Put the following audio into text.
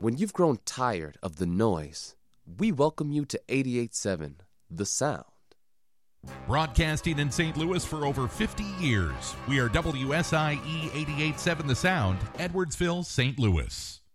When you've grown tired of the noise, we welcome you to 88.7 The Sound. Broadcasting in St. Louis for over 50 years, we are WSIE 88.7 The Sound, Edwardsville, St. Louis.